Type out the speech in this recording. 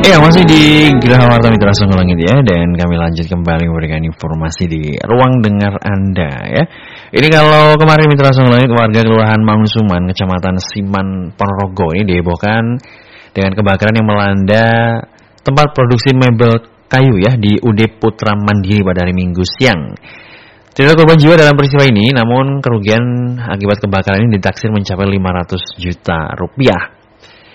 Masih di Geraha Warta Mitra Sungguh Langit ya. Dan kami lanjut kembali memberikan informasi di ruang dengar Anda ya. Ini kalau kemarin Mitra Sungguh Langit, warga Kelurahan Mangusuman, Kecamatan Siman, Ponorogo ini dihebohkan dengan kebakaran yang melanda tempat produksi mebel kayu ya di UD Putra Mandiri pada hari Minggu siang. Tidak ada korban jiwa dalam peristiwa ini, namun kerugian akibat kebakaran ini ditaksir mencapai 500 juta rupiah.